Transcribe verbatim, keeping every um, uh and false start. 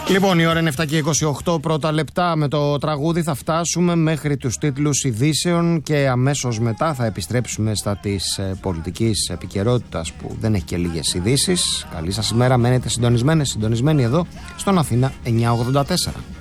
Λοιπόν, η ώρα είναι επτά και είκοσι οκτώ πρώτα λεπτά. Με το τραγούδι θα φτάσουμε μέχρι τους τίτλους ειδήσεων και αμέσως μετά θα επιστρέψουμε στα της ε, πολιτικής επικαιρότητας που δεν έχει και λίγες ειδήσεις. Καλή σας ημέρα, μένετε συντονισμένες, συντονισμένοι εδώ στον Αθήνα εννιακόσια ογδόντα τέσσερα.